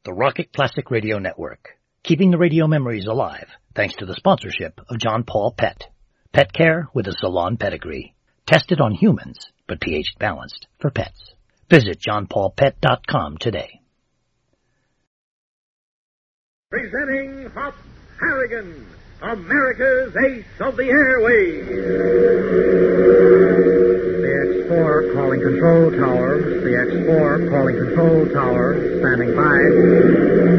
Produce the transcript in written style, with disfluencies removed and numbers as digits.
the Rocket Classic Radio Network, keeping the radio memories alive thanks to the sponsorship of John Paul Pet. Pet care with a salon pedigree. Tested on humans, but pH balanced for pets. Visit johnpaulpet.com today. Presenting Hop Harrigan, America's ace of the airways. The X-4 calling control tower. The X-4 calling control tower. Standing by.